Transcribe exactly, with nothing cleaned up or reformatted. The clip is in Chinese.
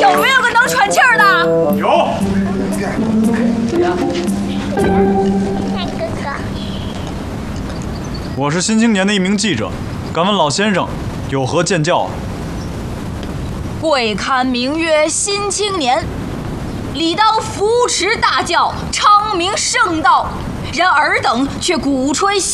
有没有个能喘气儿的？ 有。我是新青年的一名记者，敢问老先生有何见教啊？ 贵刊名曰《新青年》，理当扶持大教，昌明圣道，然尔等却鼓吹